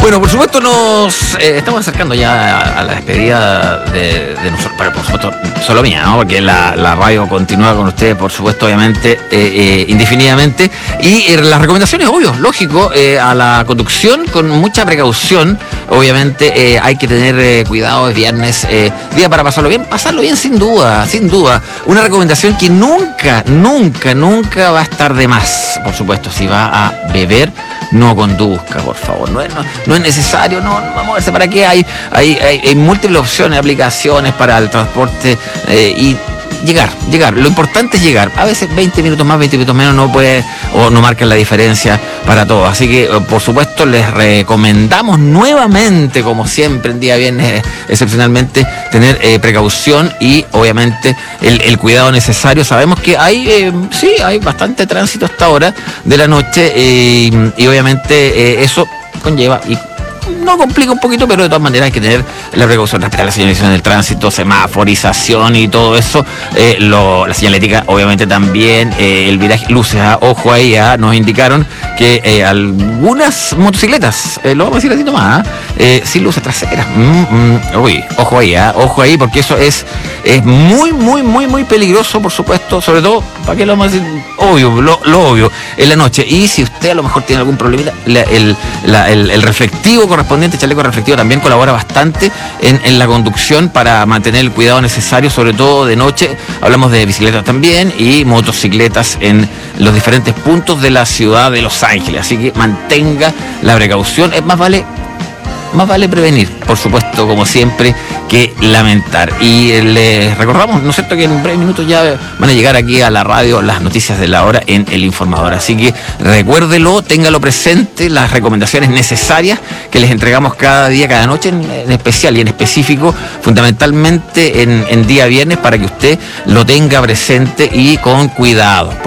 Bueno, por supuesto nos estamos acercando ya a la despedida de nosotros, pero por supuesto solo mía, ¿no? Porque la radio continúa con ustedes, por supuesto, obviamente, indefinidamente. Y las recomendaciones, obvio, lógico, a la conducción con mucha precaución. Obviamente hay que tener cuidado, es viernes, día para pasarlo bien sin duda, sin duda. Una recomendación que nunca va a estar de más, por supuesto, si va a beber, no conduzca, por favor, no es necesario, no vamos a verse para qué, hay múltiples opciones, aplicaciones para el transporte y llegar, lo importante es llegar, a veces 20 minutos más, 20 minutos menos no puede o no marcan la diferencia para todos, así que por supuesto les recomendamos nuevamente, como siempre en día viernes, excepcionalmente, tener precaución y obviamente el cuidado necesario. Sabemos que hay bastante tránsito hasta ahora de la noche y obviamente eso conlleva y no complica un poquito, pero de todas maneras hay que tener la precaución, respetar la señalización del tránsito, semaforización y todo eso, la señalética obviamente también, el viraje, luces, ojo ahí, nos indicaron que algunas motocicletas, lo vamos a decir así nomás, sin luces traseras, ojo ahí, porque eso es muy peligroso, por supuesto, sobre todo, ¿para qué lo vamos a decir? Obvio, lo obvio, en la noche. Y si usted a lo mejor tiene algún problemita, el reflectivo correspondiente, chaleco reflectivo, también colabora bastante en la conducción para mantener el cuidado necesario, sobre todo de noche. Hablamos de bicicletas también y motocicletas en los diferentes puntos de la ciudad de Los Ángeles. Así que mantenga la precaución. Más vale prevenir, por supuesto, como siempre, que lamentar. Y les recordamos, ¿no es cierto?, que en breves minutos ya van a llegar aquí a la radio las noticias de la hora en El Informador. Así que recuérdelo, téngalo presente, las recomendaciones necesarias que les entregamos cada día, cada noche, en especial y en específico, fundamentalmente en día viernes, para que usted lo tenga presente y con cuidado.